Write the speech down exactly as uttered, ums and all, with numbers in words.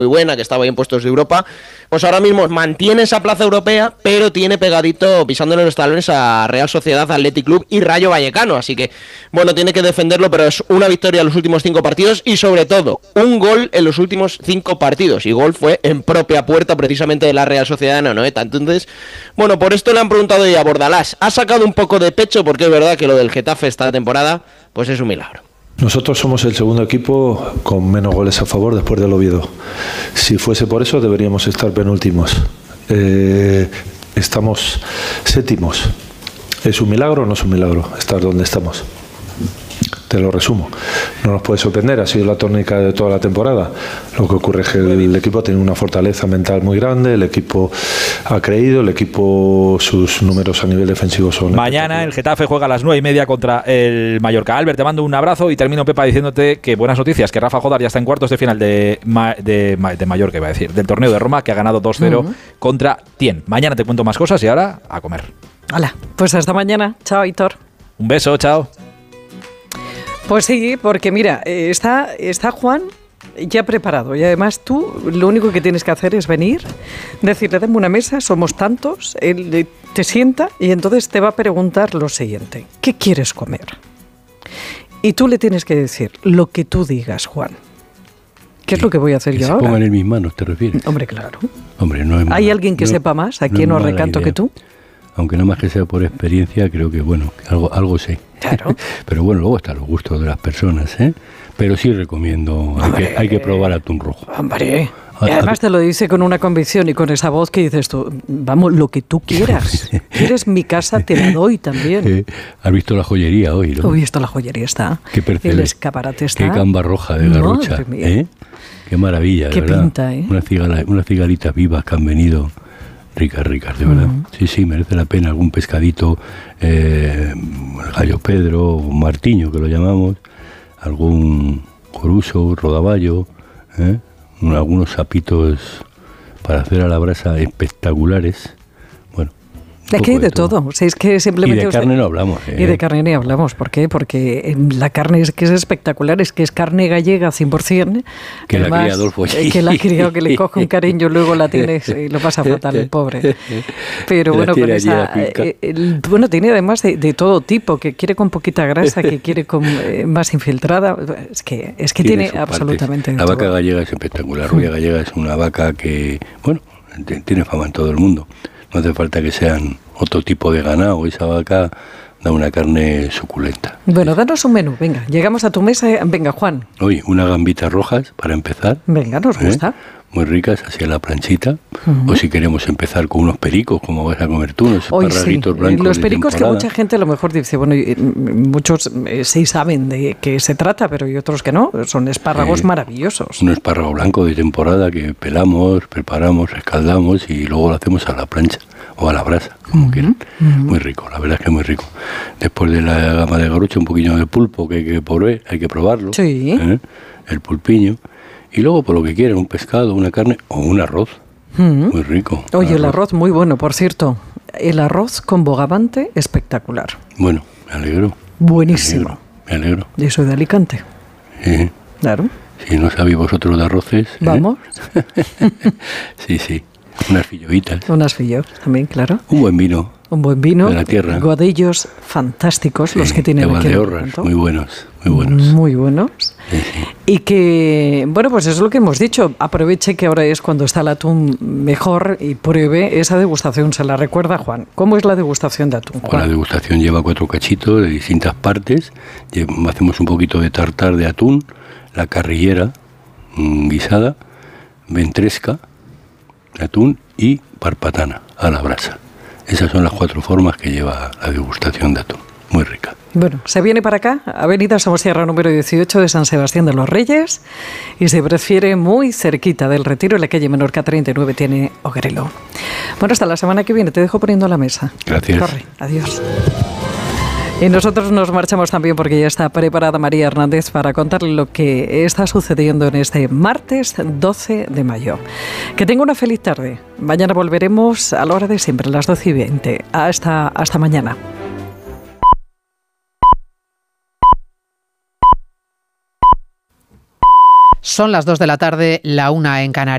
muy buena, que estaba ahí en puestos de Europa, pues ahora mismo mantiene esa plaza europea, pero tiene pegadito, pisándole los talones a Real Sociedad, Athletic Club y Rayo Vallecano, así que, bueno, tiene que defenderlo, pero es una victoria en los últimos cinco partidos y sobre todo, un gol en los últimos cinco partidos, y gol fue en propia puerta precisamente de la Real Sociedad de Anoeta. Entonces, bueno, por esto le han preguntado ya a Bordalás, ha sacado un poco de pecho porque es verdad que lo del Getafe esta temporada, pues es un milagro. Nosotros somos el segundo equipo con menos goles a favor después del Oviedo. Si fuese por eso deberíamos estar penúltimos. Eh, estamos séptimos. ¿Es un milagro o no es un milagro estar donde estamos? Te lo resumo. No nos puede sorprender, ha sido la tónica de toda la temporada. Lo que ocurre es que el equipo tiene una fortaleza mental muy grande, el equipo ha creído, el equipo, sus números a nivel defensivo son... Mañana el Getafe juega a las nueve y media contra el Mallorca. Albert, te mando un abrazo y termino, Pepa, diciéndote que buenas noticias, que Rafa Jodar ya está en cuartos de final de, Ma- de, Ma- de Mallorca, iba a decir, del torneo de Roma, que ha ganado dos cero uh-huh. contra Tien. Mañana te cuento más cosas y ahora a comer. Hola, pues hasta mañana. Chao, Hitor. Un beso, chao. Pues sí, porque mira, está, está Juan ya preparado y además tú lo único que tienes que hacer es venir, decirle, dame una mesa, somos tantos, él te sienta y entonces te va a preguntar lo siguiente, ¿qué quieres comer? Y tú le tienes que decir lo que tú digas, Juan. ¿Qué es lo que voy a hacer que yo se ahora? Pongan en mis manos, ¿te refieres? Hombre, claro. Hombre, no es ¿Hay mala, alguien que no, sepa más aquí no en Recanto idea. que tú? Aunque no más que sea por experiencia, creo que, bueno, algo, algo sé. Claro. Pero bueno, luego están los gustos de las personas, ¿eh? Pero sí recomiendo, hay que, hay que probar atún rojo. Hombre, y además te lo dice con una convicción y con esa voz que dices tú, vamos, lo que tú quieras. ¿Quieres mi casa? Te la doy también. Eh, ¿Has visto la joyería hoy, no? Uy, esto la joyería está. Qué percele, el escaparate está. Qué gamba roja de Garrucha, ¿eh? Qué maravilla, Qué ¿verdad? pinta, ¿eh? Una cigala, unas cigalitas vivas que han venido... Ricas, ricas, de verdad. Uh-huh. Sí, sí, merece la pena algún pescadito, eh, gallo Pedro, un martiño que lo llamamos, algún coruso, rodaballo, ¿eh? algunos sapitos para hacer a la brasa espectaculares. Bueno. De aquí hay de todo. todo. Si es que simplemente y de usted... carne no hablamos. ¿eh? Y de carne ni hablamos. ¿Por qué? Porque la carne es que es espectacular, es que es carne gallega cien por ciento. Que además, la cría Adolfo allí. Que la cría, que le coge un cariño, luego la tiene y lo pasa fatal el pobre. Pero bueno, con esa, eh, el, bueno, tiene además de, de todo tipo, que quiere con poquita grasa, que quiere con eh, más infiltrada. Es que, es que tiene, tiene absolutamente La todo. vaca gallega es espectacular. La rubia gallega es una vaca que, bueno, tiene fama en todo el mundo. No hace falta que sean otro tipo de ganado. Esa vaca da una carne suculenta. Bueno, danos un menú. Venga, llegamos a tu mesa. Venga, Juan. Hoy, unas gambitas rojas para empezar. Venga, nos gusta. ¿Eh? Muy ricas, hacia la planchita. Uh-huh. O si queremos empezar con unos pericos, como vas a comer tú, unos Hoy esparraguitos sí. blancos. Los pericos de que mucha gente a lo mejor dice, bueno, muchos eh, sí saben de qué se trata, pero hay otros que no. Son espárragos eh, maravillosos. Un espárrago blanco de temporada que pelamos, preparamos, escaldamos y luego lo hacemos a la plancha o a la brasa, como uh-huh. quieran. Uh-huh. Muy rico, la verdad es que muy rico. Después de la gama de Garrucha, un poquillo de pulpo que hay que probar, hay que probarlo. Sí. ¿eh? El pulpiño. Y luego, por lo que quieran, un pescado, una carne o un arroz. Mm. Muy rico. Oye, el arroz muy bueno, por cierto. El arroz con bogavante, espectacular. Bueno, me alegro. Buenísimo. Me alegro. Me alegro. Y eso de Alicante. Sí. Claro. Si no sabéis vosotros de arroces. ¿eh? Vamos. Sí, sí. Unas filloitas. Unas fillos también, claro. Un buen vino. Un buen vino. De la tierra. Guadillos fantásticos, sí, los que tienen aquí. De Valdeorras, muy buenos, muy buenos. Muy buenos. Sí, sí. Y que, bueno, pues eso es lo que hemos dicho. Aproveche que ahora es cuando está el atún mejor y pruebe esa degustación. Se la recuerda, Juan. ¿Cómo es la degustación de atún, Juan? La degustación lleva cuatro cachitos de distintas partes. Hacemos un poquito de tartar de atún, la carrillera mmm, guisada, ventresca de atún y parpatana a la brasa. Esas son las cuatro formas que lleva la degustación de atún. Muy rica. Bueno, se viene para acá, Avenida Somosierra número dieciocho de San Sebastián de los Reyes, y se prefiere muy cerquita del Retiro, en la calle Menorca treinta y nueve tiene Ogrelo. Bueno, hasta la semana que viene, te dejo poniendo la mesa. Gracias. Corre, adiós. Y nosotros nos marchamos también porque ya está preparada María Hernández para contarle lo que está sucediendo en este martes doce de mayo. Que tenga una feliz tarde. Mañana volveremos a la hora de siempre, a las doce y veinte. Hasta, hasta mañana. Son las dos de la tarde, la una en Canarias.